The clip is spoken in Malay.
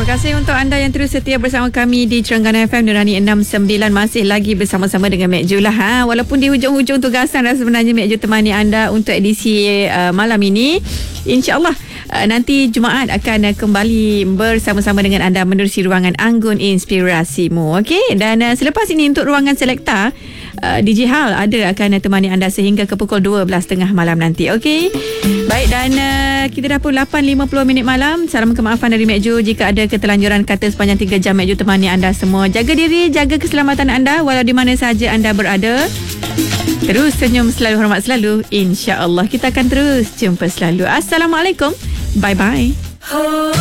Terima kasih untuk anda yang terus setia bersama kami di Terengganu FM Nurani 69. Masih lagi bersama-sama dengan Mek Ju lah. Walaupun di hujung-hujung tugasan dah sebenarnya Mek Ju temani anda untuk edisi malam ini. InsyaAllah nanti Jumaat akan kembali bersama-sama dengan anda menerusi ruangan Anggun Inspirasimu. Okey, dan selepas ini untuk ruangan Selekta, DJ Hal akan temani anda sehingga ke pukul 12.30 malam nanti. Okey. Baik, dan kita dah pun 8.50 malam. Salam kemaafan dari Mek Ju jika ada ketelanjuran kata sepanjang 3 jam Mek Ju temani anda semua. Jaga diri, jaga keselamatan anda walau di mana sahaja anda berada. Terus senyum selalu, hormat selalu. InsyaAllah kita akan terus jumpa selalu. Assalamualaikum. Bye-bye.